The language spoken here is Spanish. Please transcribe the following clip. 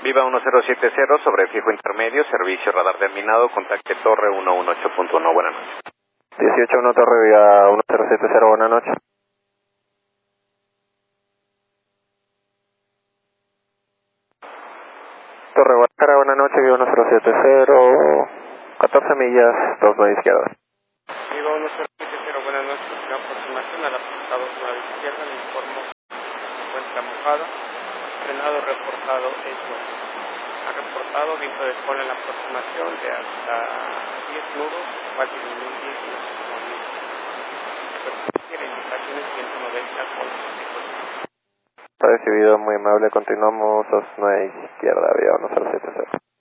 Viva 1070 sobre fijo intermedio, servicio radar terminado, contacte Torre 118.1, buenas noches. 18-1 Torre, Viva 1070, buenas noches. Torre Guadalajara, buenas noches, Viva 1070, 14 millas, 2 a la izquierda. Viva 1070, buenas noches, la aproximación al apuntado a la izquierda, le informo que se encuentra mojado, frenado reportado hecho. Ha reportado viento de cola en la aproximación de hasta 10 nudos, cual disminuye y superficie, indicaciones 190 con 55. Recibido, muy amable, continuamos a la izquierda, Viva 1070.